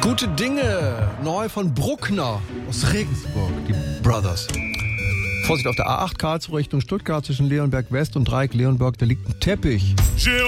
Gute Dinge, neu von Bruckner aus Regensburg, die Brothers. Vorsicht auf der A8 Karlsruhe Richtung Stuttgart zwischen Leonberg West und Dreieck Leonberg, da liegt ein Teppich.